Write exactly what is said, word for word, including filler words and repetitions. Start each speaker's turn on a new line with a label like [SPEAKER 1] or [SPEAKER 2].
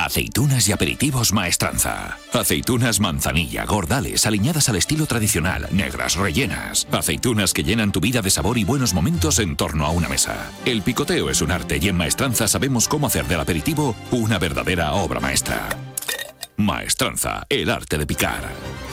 [SPEAKER 1] Aceitunas y aperitivos Maestranza. Aceitunas manzanilla, gordales, aliñadas al estilo tradicional, negras, rellenas. Aceitunas que llenan tu vida de sabor y buenos momentos en torno a una mesa. El picoteo es un arte y en Maestranza sabemos cómo hacer del aperitivo una verdadera obra maestra. Maestranza, el arte de picar.